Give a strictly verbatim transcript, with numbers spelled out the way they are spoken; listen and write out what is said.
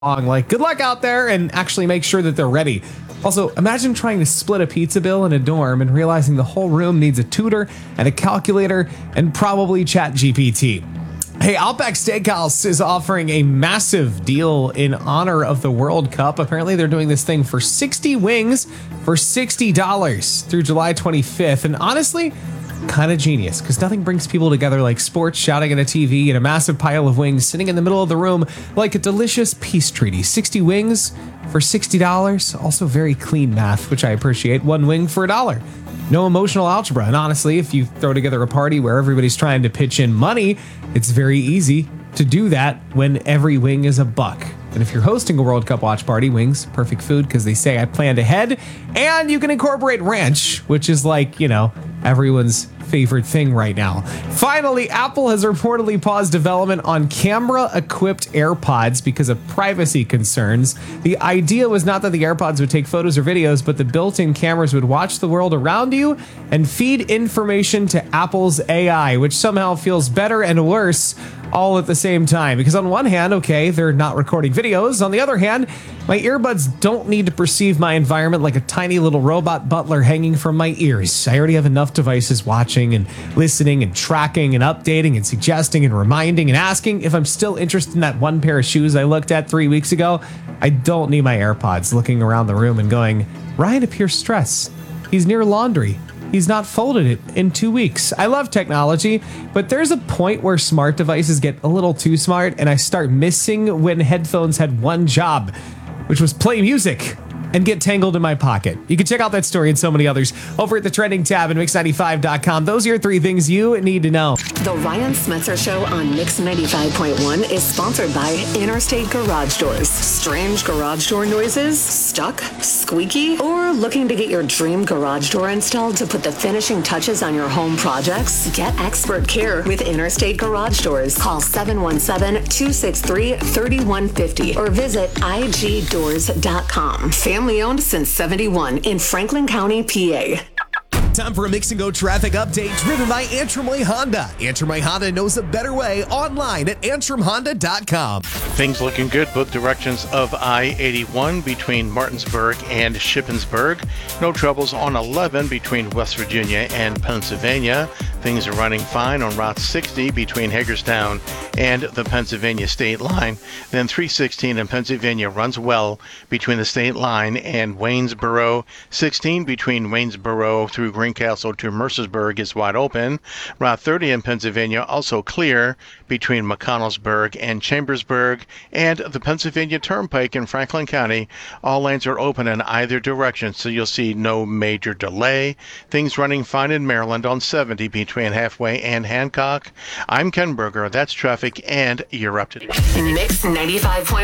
Like, good luck out there, and actually make sure that they're ready. Also, imagine trying to split a pizza bill in a dorm and realizing the whole room needs a tutor and a calculator and probably Chat G P T. Hey, Outback Steakhouse is offering a massive deal in honor of the World Cup. Apparently, they're doing this thing for sixty wings for sixty dollars through July twenty-fifth. And honestly, kind of genius, because nothing brings people together like sports, shouting at a T V, and a massive pile of wings sitting in the middle of the room like a delicious peace treaty. sixty wings for sixty dollars. Also very clean math, which I appreciate. One wing for a dollar. No emotional algebra. And honestly, if you throw together a party where everybody's trying to pitch in money, it's very easy to do that when every wing is a buck. And if you're hosting a World Cup watch party, wings, perfect food, because they say I planned ahead. And you can incorporate ranch, which is like, you know, everyone's favorite thing right now. Finally, Apple has reportedly paused development on camera-equipped AirPods because of privacy concerns. The idea was not that the AirPods would take photos or videos, but the built-in cameras would watch the world around you and feed information to Apple's A I, which somehow feels better and worse all at the same time. Because on one hand, okay, they're not recording videos. On the other hand, my earbuds don't need to perceive my environment like a tiny little robot butler hanging from my ears. I already have enough devices watching and listening and tracking and updating and suggesting and reminding and asking if I'm still interested in that one pair of shoes I looked at three weeks ago. I don't need my AirPods looking around the room and going, Ryan appears stressed. He's near laundry. He's not folded it in two weeks. I love technology, but there's a point where smart devices get a little too smart and I start missing when headphones had one job, which was play music and get tangled in my pocket. You can check out that story and so many others over at the trending tab at mix ninety-five dot com. Those are your three things you need to know. The Ryan Smetzer Show on Mix ninety-five point one is sponsored by Interstate Garage Doors. Strange garage door noises? Stuck? Squeaky? Or looking to get your dream garage door installed to put the finishing touches on your home projects? Get expert care with Interstate Garage Doors. Call seven one seven, two six three, three one five zero or visit I G doors dot com. Family owned since seventy-one in Franklin County, P A. Time for a Mix and Go traffic update driven by Antrim Way Honda. Antrim Way Honda knows a better way online at antrim honda dot com. Things looking good both directions of I eighty-one between Martinsburg and Shippensburg. No troubles on eleven between West Virginia and Pennsylvania. Things are running fine on Route sixty between Hagerstown and the Pennsylvania state line. Then three sixteen in Pennsylvania runs well between the state line and Waynesboro. sixteen between Waynesboro through Greencastle to Mercersburg is wide open. Route thirty in Pennsylvania also clear between McConnellsburg and Chambersburg. And the Pennsylvania Turnpike in Franklin County, all lanes are open in either direction, so you'll see no major delay. Things running fine in Maryland on seventy between Halfway and Hancock. I'm Ken Berger. That's traffic, and you're up to date. Mix ninety-five point one.